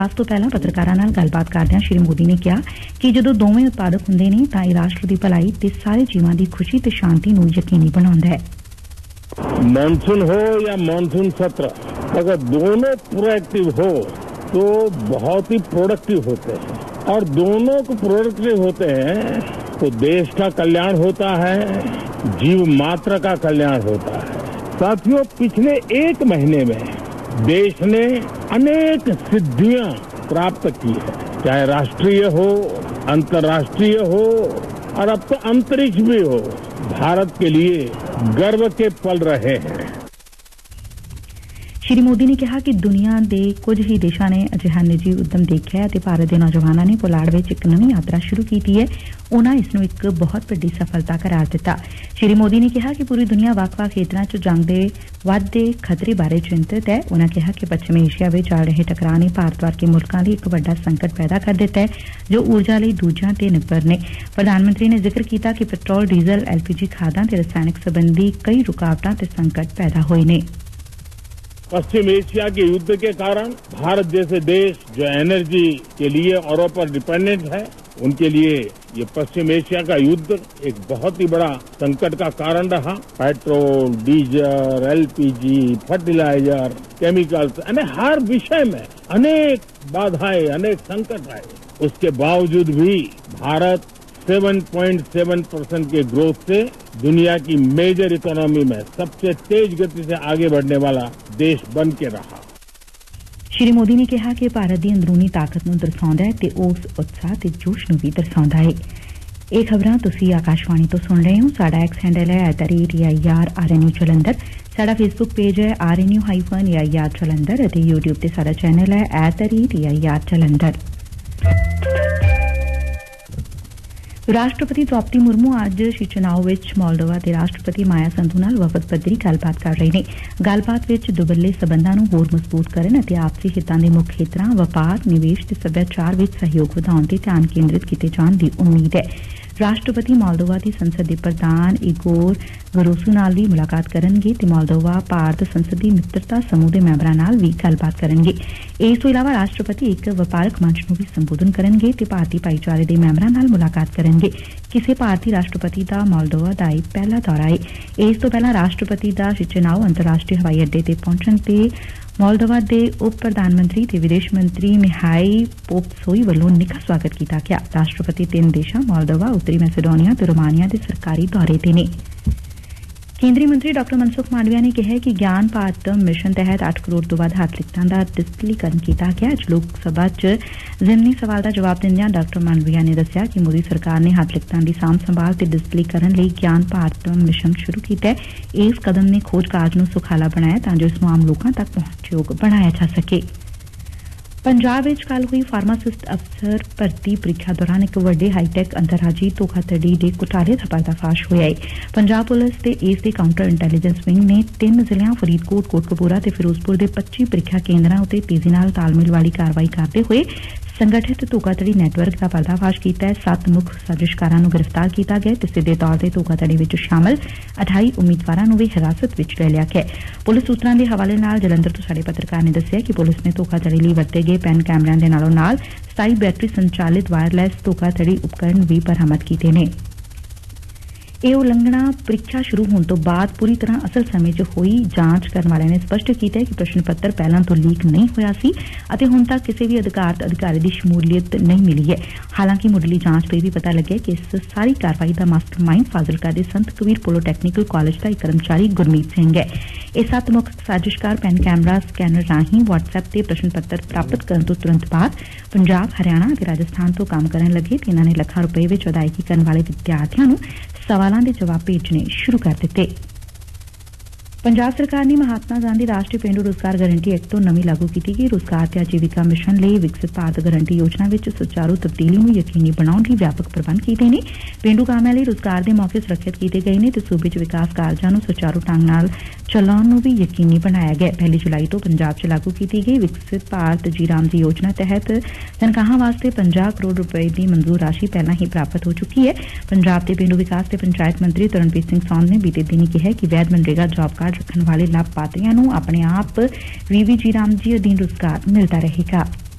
आज तो पहला पत्रकारां नाल गलबात करदियां श्री मोदी ने कहा कि जदों दोवें उत्पादक हुंदे ने तां इह राष्ट्र दी भलाई ते सारे जीवां दी खुशी ते शांति नूं यकीनी बनाउंदा है। मानसून हो या मानसून सत्र, अगर दोनों प्रोएक्टिव हो तो बहुत ही प्रोडक्टिव होते हैं, और दोनों को प्रोडक्टिव होते हैं तो देश का कल्याण होता है, जीव मात्र का कल्याण होता है। साथियों, पिछले एक महीने में देश ने अनेक सिद्धियां प्राप्त की है, चाहे राष्ट्रीय हो, अंतर्राष्ट्रीय हो, और अब तो अंतरिक्ष भी हो। भारत के लिए गर्व के पल रहे हैं। श्री मोदी ने कहा कि दुनिया के कुछ ही देशों ने अजिहा निजी उद्यम देखा है ते भारत के नौजवानों ने पुलाड़ विच एक नवी यात्रा शुरू की है। उन्होंने इसनूं एक बहुत वड्डी सफलता करार दिता। श्री मोदी ने कहा कि पूरी दुनिया ਵੱਖ-ਵੱਖ खेत्रों च जंग के वधदे खतरे बारे चिंतित है। उन्होंने कहा कि पश्चिमी एशिया में चल रहे टकराव ने भारत वर्गे मुल्कों लिए एक वड्डा संकट पैदा कर दिता है जो ऊर्जा लिए दूजियां ते निर्भर ने। प्रधानमंत्री ने जिक्र किया कि पेट्रोल, डीजल, LPG खादां ते रसायनिक संबंधी कई रुकावटां ते संकट पैदा होए ने। पश्चिम एशिया के युद्ध के कारण भारत जैसे देश जो एनर्जी के लिए औरों पर डिपेंडेंट है, उनके लिए ये पश्चिम एशिया का युद्ध एक बहुत ही बड़ा संकट का कारण रहा। Petrol, diesel, LPG, fertiliser, chemicals, यानी हर विषय में अनेक बाधाएं, अनेक संकट आए। उसके बावजूद भी भारत 7.7% के ग्रोथ से दुनिया की मेजर इकोनॉमी में सबसे तेज गति से आगे बढ़ने वाला देश बन के रहा। श्री मोदी ने कहा कि भारत की अंदरूनी ताकत नूं दर्शाउंदा है ते उस उत्साह ते जोश नूं भी दर्शाउंदा है। ये खबरां तुसीं आकाशवाणी तो सुन रहे हो। साडा एक्स हैंडल है @AIR जलंधर। साडा फेसबुक पेज है RNU-AIR जलंधर अते यूट्यूब ते साडा चैनल है @AIR जलंधर। राष्ट्रपति द्रौपदी मुर्मू आज शिचनाओ विच मोल्डोवा के राष्ट्रपति माया संधू नाल वफद पद्धरी गलबात कर रहे हैं। गलबात विच दुबल्ले संबंधां नूं होर मजबूत करन अते आपसी हितां दे मुख खेतरां व्यापार, निवेश ते सभ्याचार विच सहयोग वधाउण ते ध्यान केंद्रित कीते जाण दी उम्मीद है। राष्ट्रपति मोल्डोवा की संसद के प्रधान इगोर गरोसू नाल भी मुलाकात करनगे ते मोल्डोवा भारत संसदीय मित्रता समूह के मैंबरां नाल भी गलबात करनगे। इस तो इलावा राष्ट्रपति एक व्यापारक मंच नूं भी संबोधन करनगे ते भारतीय भाईचारे के मैंबरां नाल मुलाकात करनगे। किसी भारतीय राष्ट्रपति का मोल्डोवा का यह पहला दौरा है। इस तो पहला राष्ट्रपति का शिचनाओ अंतर्राष्ट्रीय हवाई अड्डे ते पहुंचण ते मोल्डोवा के उप प्रधानमंत्री ते विदेश मंत्री मिहाइल पोपसोई वालों निघा स्वागत किया गया। राष्ट्रपति 3 देशों मोल्डोवा, उत्तरी मैसेडोनिया ते रोमानिया के सरकारी दौरे ते ने। केंद्रीय मंत्री डॉ मनसुख मांडविया ने कहा है कि ज्ञान भारत मिशन तहत 8 करोड़ तो वध हथ लिखतां दा डिजिटलीकरण किया गया। अज लोक सभा च जिमनी सवाल का जवाब दिंदियां डॉ मांडविया ने दस्सिया कि मोदी सरकार ने हथ लिखतां दी सांभ संभाल ते डिजिटलीकरण लई ज्ञान भारत मिशन शुरू किया है। इस कदम ने खोज काज नूं सुखाला बनाया तां जो इसनूं आम लोकां तक पहुंचयोग बनाया जा सके। पंजाब विच कल हुई फार्मासिस्ट अफसर भर्ती प्रीखिया दौरान एक वड्डे हाईटैक अंतरराजी धोखाधड़ी के घोटाले का पर्दाफाश होया है। पंजाब पुलिस ते इस दे काउंटर इंटैलीजेंस विंग ने 3 जिलों फरीदकोट, कोटकपूरा ते फिरोजपुर के 25 प्रीखिया केंद्रां उत्ते तेजी नाल तालमेल वाली कार्रवाई करते हुए संगठित धोखाधड़ी नैटवर्क का पर्दाफाश किया है। 7 मुख साजिशकारां नूं गिरफ्तार किया गया ते सीधे तौर पर धोखाधड़ी विच शामिल 28 उम्मीदवारां नूं भी हिरासत विच ले लिया गया। पुलिस सूत्रां दे हवाले नाल जलंधर तो साडे पत्रकार ने दस्सिया कि पुलिस ने धोखाधड़ी लई वरते गए पैन कैमरिਆਂ दे नालों नाल 27 बैटरी संचालित वायरलैस धोखाधड़ी उपकरण भी बरामद कीते ने। यह उल्लंघना प्रीखिया शुरू होने तो बाद पूरी तरह असल समय च हुई। जांच करने वाले ने स्पष्ट किया है कि प्रश्न पत्र पहलां तो लीक नहीं होया सी अते हुण तक किसी भी अधिकारी की शमूलियत नहीं मिली है। हालांकि मुढ़ली जांच पर भी पता लगे कि इस सारी कार्रवाई का मास्टरमाइंड फाजिलका के संत कबीर पोलोटैक्नीकल कॉलेज का एक कर्मचारी गुरमीत सिंह है। यह 7 मुख साजिशकार पैन कैमरा स्कैनर राही व्हाट्सएप से प्रश्न पत्र प्राप्त करने तो तुरंत बाद पंजाब, हरियाणा और राजस्थान तो काम करने लगे तो इन्होंने लाखां रुपए में अदायगी करने वाले विद्यार्थियों को सवालों के जवाब भेजने शुरू कर दिते। पंजाब सरकार ने महात्मा गांधी राष्ट्रीय पेंडू रोजगार गारंटी एक्ट तो नवी लागू की गई रोजगार ते आजीविका मिशन लिए विकसित भारत गारंटी योजना में सुचारू तब्दीली में यकीनी बनाने लिए व्यापक प्रबंध किए हैं। पेंडू कामां लिए रोजगार के मौके सुरक्षित किए गए हैं तो सूबे च विकास कारजां सुचारू ढंग नाल चलाउण भी यकीनी बनाया गया। 1 जुलाई तो पंजाब च लागू की गई विकसित भारत जी रामजी योजना तहत तनखाहां वास्ते 50 करोड़ रुपए की मंजूर राशि पहला ही प्राप्त हो चुकी है। पंजाब के पेंडू विकास ते पंचायत मंत्री तरणबीर सिंह सौंद ने बीते दिन कहा कि वैध मनरेगा जॉब कार्ड रखने वाले लाभपात्रियों को अपने आप वीवी जी राम जी अधीन रोजगार मिलता रहेगा।